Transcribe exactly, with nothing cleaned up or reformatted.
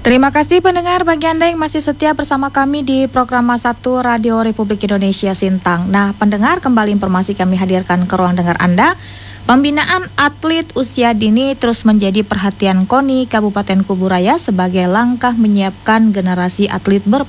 Terima kasih pendengar bagi Anda yang masih setia bersama kami di program satu Radio Republik Indonesia Sintang. Nah, pendengar, kembali informasi kami hadirkan ke ruang dengar Anda. Pembinaan atlet usia dini terus menjadi perhatian KONI Kabupaten Kuburaya sebagai langkah menyiapkan generasi atlet berprestasi